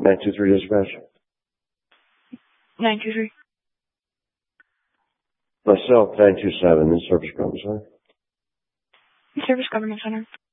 923 dispatch. 923. Myself, 927, in Service Government Center. Service Government Center.